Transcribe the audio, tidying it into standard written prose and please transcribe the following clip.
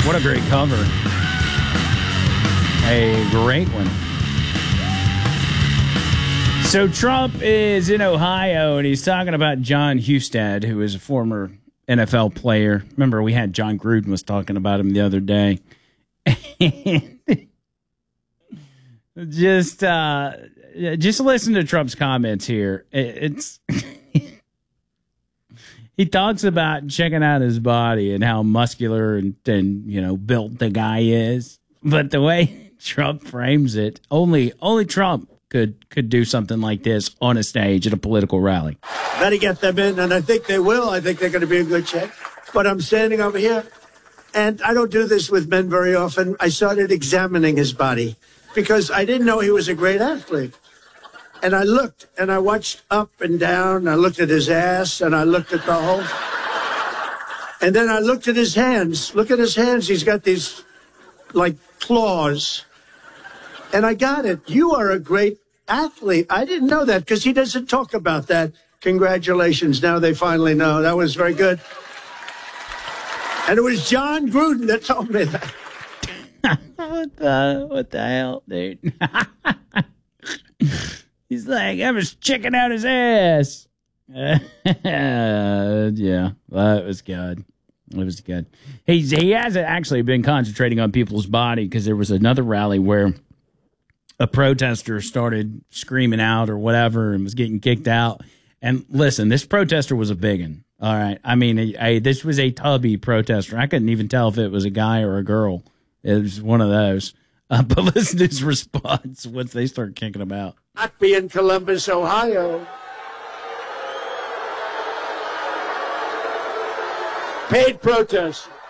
What a great cover. A great one. So Trump is in Ohio, and he's talking about John Husted, who is a former NFL player. Remember, we had John Gruden was talking about him the other day. Just listen to Trump's comments here. It's he talks about checking out his body and how muscular and built the guy is, but the way Trump frames it, only Trump could do something like this on a stage at a political rally. Better get them in, and I think they will. I think they're going to be in good shape. But I'm standing over here, and I don't do this with men very often. I started examining his body because I didn't know he was a great athlete. And I looked, and I watched up and down. I looked at his ass, and I looked at the whole. And then I looked at his hands. Look at his hands. He's got these, like, claws. And I got it. You are a great athlete. I didn't know that because he doesn't talk about that. Congratulations. Now they finally know. That was very good. And it was John Gruden that told me that. What the hell, dude? He's like, I was checking out his ass. Yeah, well, it was good. It was good. He hasn't actually been concentrating on people's body because there was another rally where a protester started screaming out or whatever and was getting kicked out. And listen, this protester was a biggin. All right. I mean, this was a tubby protester. I couldn't even tell if it was a guy or a girl. It was one of those. But listen to his response once they start kicking him out. Not be in Columbus, Ohio. Paid protest.